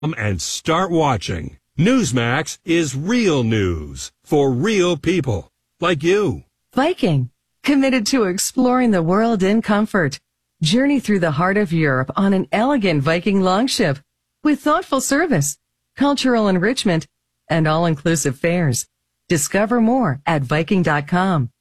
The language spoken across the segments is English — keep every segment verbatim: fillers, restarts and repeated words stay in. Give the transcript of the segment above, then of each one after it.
And start watching. Newsmax is real news for real people like you. Viking, committed to exploring the world in comfort. Journey through the heart of Europe on an elegant Viking longship with thoughtful service, cultural enrichment, and all-inclusive fares. Discover more at Viking dot com.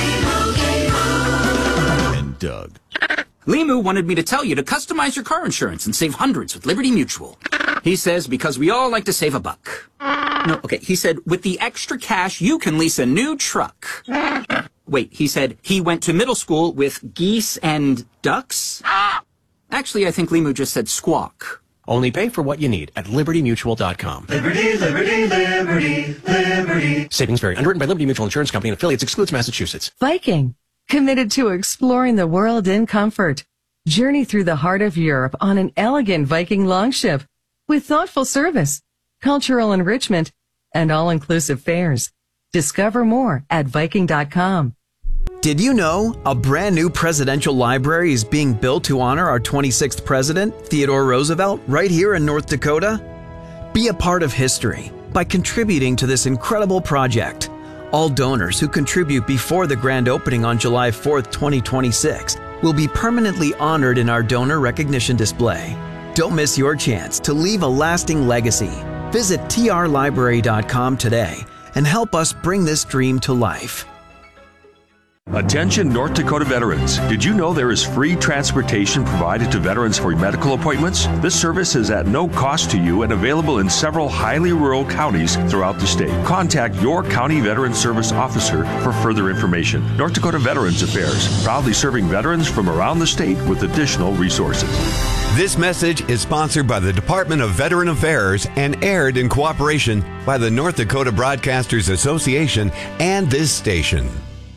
And Doug. Limu wanted me to tell you to customize your car insurance and save hundreds with Liberty Mutual. He says because we all like to save a buck. No, okay, he said with the extra cash, you can lease a new truck. Wait, he said he went to middle school with geese and ducks? Actually, I think Limu just said squawk. Only pay for what you need at Liberty Mutual dot com. Liberty, Liberty, Liberty, Liberty. Savings vary. Underwritten by Liberty Mutual Insurance Company and affiliates. Excludes Massachusetts. Viking, committed to exploring the world in comfort. Journey through the heart of Europe on an elegant Viking longship with thoughtful service, cultural enrichment, and all-inclusive fares. Discover more at Viking dot com. Did you know a brand new presidential library is being built to honor our twenty-sixth president, Theodore Roosevelt, right here in North Dakota? Be a part of history by contributing to this incredible project. All donors who contribute before the grand opening on July fourth, twenty twenty-six will be permanently honored in our donor recognition display. Don't miss your chance to leave a lasting legacy. Visit T R library dot com today and help us bring this dream to life. Attention North Dakota veterans. Did you know there is free transportation provided to veterans for medical appointments? This service is at no cost to you and available in several highly rural counties throughout the state. Contact your county veteran service officer for further information. North Dakota Veterans Affairs, proudly serving veterans from around the state with additional resources. This message is sponsored by the Department of Veteran Affairs and aired in cooperation by the North Dakota Broadcasters Association and this station.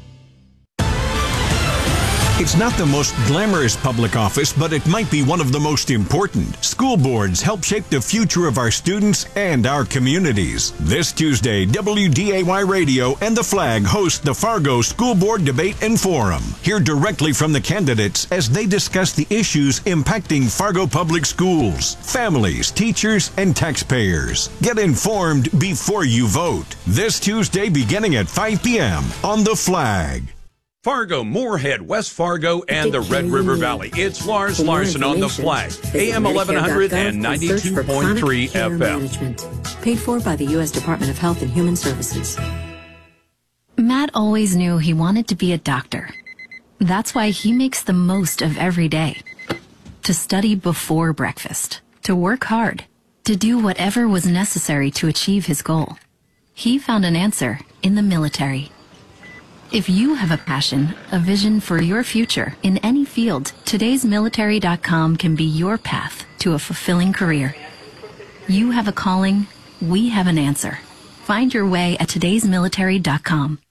It's not the most glamorous public office, but it might be one of the most important. School boards help shape the future of our students and our communities. This Tuesday, W D A Y Radio and The Flag host the Fargo School Board Debate and Forum. Hear directly from the candidates as they discuss the issues impacting Fargo Public Schools, families, teachers, and taxpayers. Get informed before you vote. This Tuesday beginning at five p.m. on The Flag. Fargo, Moorhead, West Fargo, and the Red River Valley. It's Lars Larson on The Flag, A M eleven hundred and ninety-two point three F M. Paid for by the U S Department of Health and Human Services. Matt always knew he wanted to be a doctor. That's why he makes the most of every day. To study before breakfast, to work hard, to do whatever was necessary to achieve his goal. He found an answer in the military. If you have a passion, a vision for your future in any field, todays military dot com can be your path to a fulfilling career. You have a calling, we have an answer. Find your way at todays military dot com.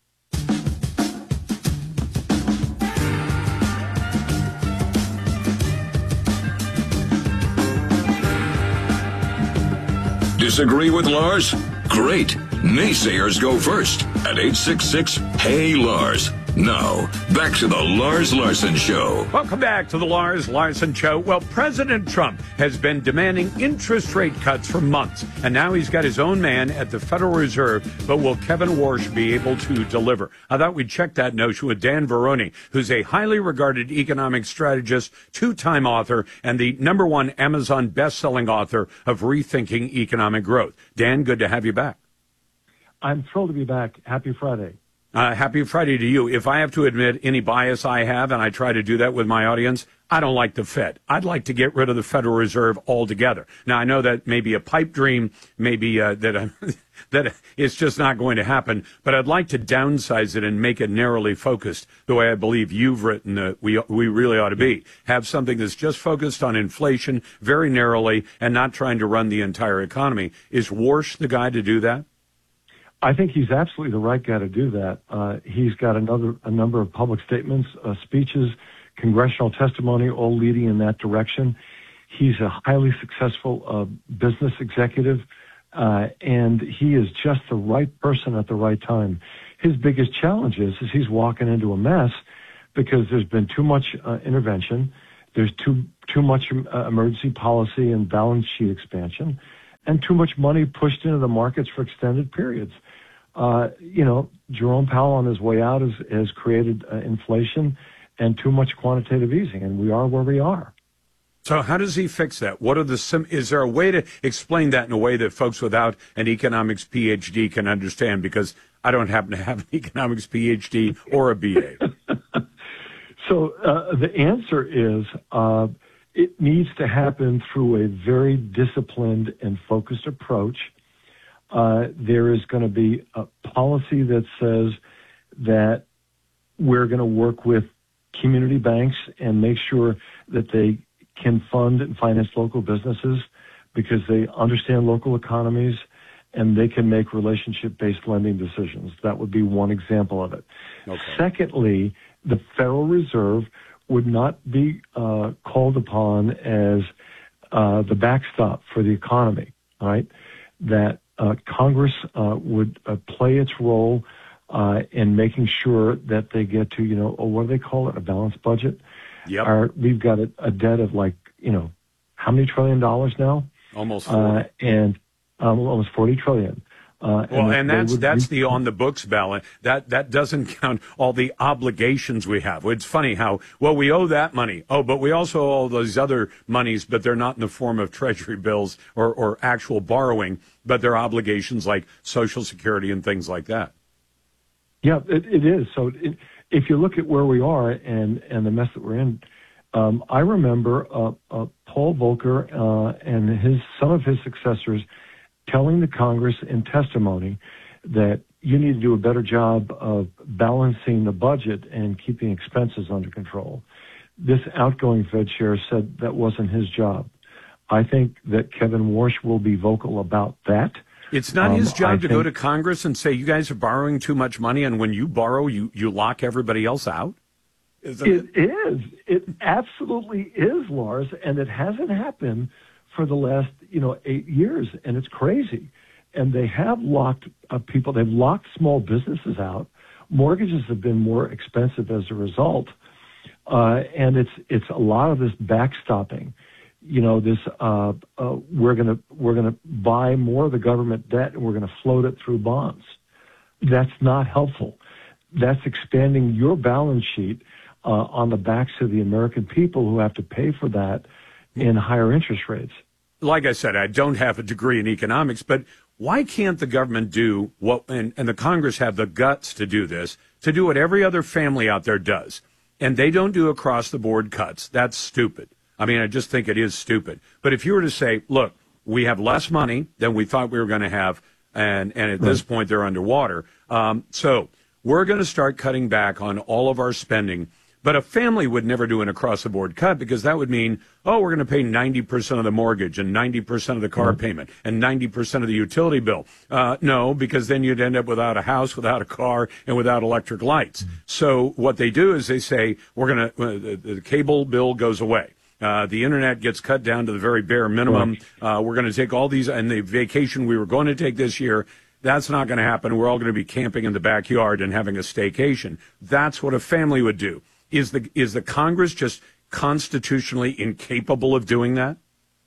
Disagree with Lars? Great. Naysayers go first at eight six six, Hey Lars. Now, back to the Lars Larson Show. Welcome back to the Lars Larson Show. Well, President Trump has been demanding interest rate cuts for months, and now he's got his own man at the Federal Reserve. But will Kevin Warsh be able to deliver? I thought we'd check that notion with Dan Veroni, who's a highly regarded economic strategist, two-time author, and the number one Amazon best-selling author of Rethinking Economic Growth. Dan, good to have you back. I'm thrilled to be back. Happy Friday. Uh, happy Friday to you. If I have to admit any bias I have, and I try to do that with my audience, I don't like the Fed. I'd like to get rid of the Federal Reserve altogether. Now, I know that may be a pipe dream, maybe uh, that uh, that it's just not going to happen, but I'd like to downsize it and make it narrowly focused the way I believe you've written that we we really ought to be. Have something that's just focused on inflation very narrowly and not trying to run the entire economy. Is Warsh the guy to do that? I think he's absolutely the right guy to do that. Uh, he's got another a number of public statements, uh, speeches, congressional testimony, all leading in that direction. He's a highly successful uh, business executive, uh, and he is just the right person at the right time. His biggest challenge is, is he's walking into a mess because there's been too much uh, intervention, there's too too much uh, emergency policy and balance sheet expansion, and too much money pushed into the markets for extended periods. Uh, you know, Jerome Powell on his way out has, has created uh, inflation and too much quantitative easing, and we are where we are. So how does he fix that? What are the sim- is there a way to explain that in a way that folks without an economics P H D can understand? Because I don't happen to have an economics P H D or a B A. So uh, the answer is uh, it needs to happen through a very disciplined and focused approach. Uh, there is going to be a policy that says that we're going to work with community banks and make sure that they can fund and finance local businesses because they understand local economies and they can make relationship-based lending decisions. That would be one example of it. Okay. Secondly, the Federal Reserve would not be uh, called upon as uh, the backstop for the economy, right? That uh, Congress uh, would uh, play its role uh, in making sure that they get to, you know, oh, what do they call it, a balanced budget? Yep. Our, we've got a, a debt of like, you know, how many trillion dollars now? Almost forty. Uh, and um, almost forty trillion. Uh, well, and, and that's would, that's the on the books balance. That that doesn't count all the obligations we have. It's funny how well we owe that money. Oh, but we also owe all those other monies, but they're not in the form of treasury bills or, or actual borrowing, but they're obligations like Social Security and things like that. Yeah, it, it is. So it, if you look at where we are and and the mess that we're in, um, I remember uh, uh, Paul Volcker uh, and his some of his successors telling the Congress in testimony that you need to do a better job of balancing the budget and keeping expenses under control. This outgoing Fed chair said that wasn't his job. I think that Kevin Warsh will be vocal about that. It's not his Um, job I to go think- to Congress and say, you guys are borrowing too much money, and when you borrow, you, you lock everybody else out? Isn't it? It is. It absolutely is, Lars, and it hasn't happened for the last, you know, eight years, and it's crazy. And they have locked uh, people. They've locked small businesses out. Mortgages have been more expensive as a result, uh, and it's it's a lot of this backstopping. You know, this uh, uh, we're gonna we're gonna buy more of the government debt and we're gonna float it through bonds. That's not helpful. That's expanding your balance sheet uh, on the backs of the American people who have to pay for that in higher interest rates. Like I said, I don't have a degree in economics, but why can't the government do what, and, and the Congress have the guts to do this, to do what every other family out there does? And they don't do across-the-board cuts. That's stupid. I mean, I just think it is stupid. But if you were to say, look, we have less money than we thought we were going to have, and, and at this point they're underwater. Um, so we're going to start cutting back on all of our spending. But a family would never do an across-the-board cut because that would mean, oh, we're going to pay ninety percent of the mortgage and ninety percent of the car Mm-hmm. payment and ninety percent of the utility bill. Uh, no, because then you'd end up without a house, without a car, and without electric lights. Mm-hmm. So what they do is they say, we're going to, uh, the, the cable bill goes away. Uh, the internet gets cut down to the very bare minimum. Uh, we're going to take all these, and the vacation we were going to take this year, that's not going to happen. We're all going to be camping in the backyard and having a staycation. That's what a family would do. Is the is the Congress just constitutionally incapable of doing that?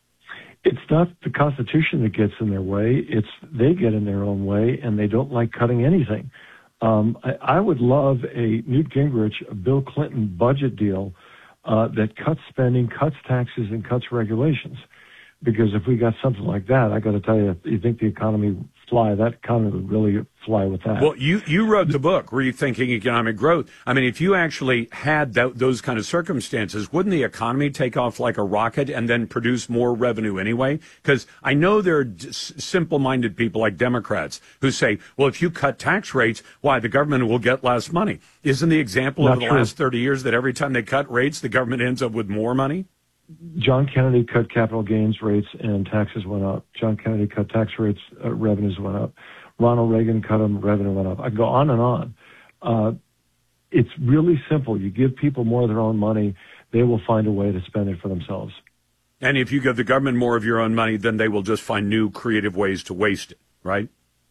It's not the Constitution that gets in their way. It's they get in their own way, and they don't like cutting anything. Um, I, I would love a Newt Gingrich, a Bill Clinton budget deal uh, that cuts spending, cuts taxes, and cuts regulations. Because if we got something like that, I got to tell you, you think the economy would fly? That economy would really fly with that. Well, you, you wrote the book, Rethinking Economic Growth. I mean, if you actually had th- those kind of circumstances, wouldn't the economy take off like a rocket and then produce more revenue anyway? Because I know there are d- simple-minded people like Democrats who say, well, if you cut tax rates, why, the government will get less money. Isn't the example Not over the true. last thirty years that every time they cut rates, the government ends up with more money? John Kennedy cut capital gains rates and taxes went up. John Kennedy cut tax rates, uh, revenues went up. Ronald Reagan cut them, revenue went up. I go on and on. Uh, it's really simple. You give people more of their own money, they will find a way to spend it for themselves. And if you give the government more of your own money, then they will just find new creative ways to waste it, right?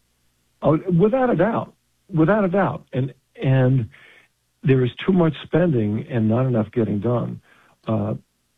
Oh, without a doubt, without a doubt. And and there is too much spending and not enough getting done. Uh,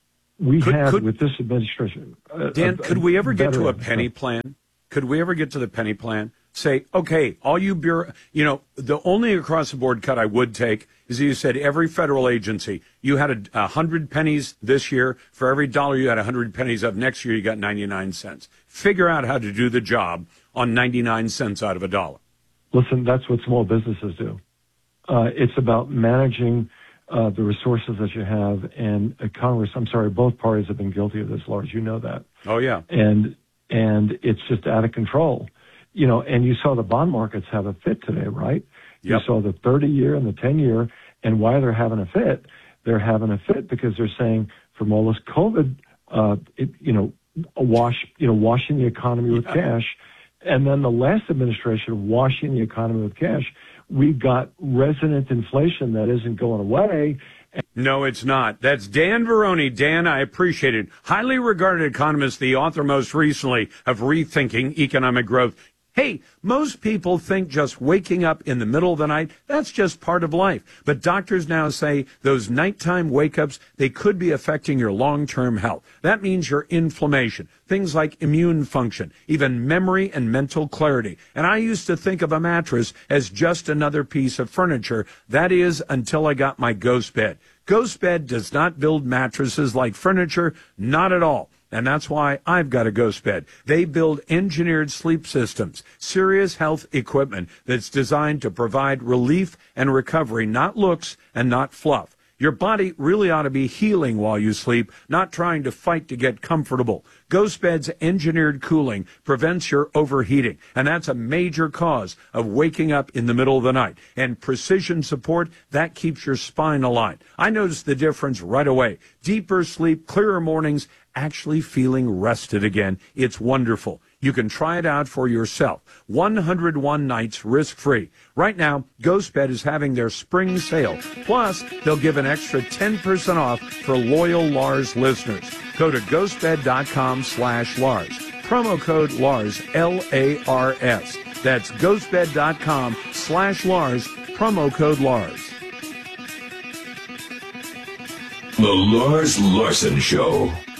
we could, have could, with this administration. Uh, Dan, a, could we ever get to a veteran, penny plan? Could we ever get to the penny plan? Say, okay, all you bureau, you know, the only across the board cut I would take is you said every federal agency, you had a, a hundred pennies this year. For every dollar you had a hundred pennies of, next year you got ninety-nine cents. Figure out how to do the job on ninety-nine cents out of a dollar. Listen, that's what small businesses do. Uh, it's about managing uh, the resources that you have. And uh, Congress, I'm sorry, both parties have been guilty of this, Lars. You know that. Oh, yeah. And and it's just out of control. You know, and you saw the bond markets have a fit today, right? Yep. You saw the thirty-year and the ten-year, and why they're having a fit. They're having a fit because they're saying from all this COVID, uh, it, you know, a wash, you know, washing the economy with yeah. cash. And then the last administration washing the economy with cash. We've got resident inflation that isn't going away. No, it's not. That's Dan Veroni. Dan, I appreciate it. Highly regarded economist, the author most recently of Rethinking Economic Growth. Hey, most people think just waking up in the middle of the night, that's just part of life. But doctors now say those nighttime wake-ups, they could be affecting your long-term health. That means your inflammation, things like immune function, even memory and mental clarity. And I used to think of a mattress as just another piece of furniture. That is, until I got my Ghost Bed. Ghost Bed does not build mattresses like furniture, not at all. And that's why I've got a Ghost Bed. They build engineered sleep systems, serious health equipment that's designed to provide relief and recovery, not looks and not fluff. Your body really ought to be healing while you sleep, not trying to fight to get comfortable. Ghost Bed's engineered cooling prevents your overheating, and that's a major cause of waking up in the middle of the night. And precision support, that keeps your spine aligned. I noticed the difference right away. Deeper sleep, clearer mornings, actually feeling rested again. It's wonderful. You can try it out for yourself. one hundred one nights risk-free. Right now, Ghost Bed is having their spring sale. Plus, they'll give an extra ten percent off for loyal Lars listeners. Go to ghostbed.com slash Lars. Promo code Lars, L A R S. That's ghostbed.com slash Lars. Promo code Lars. The Lars Larson Show.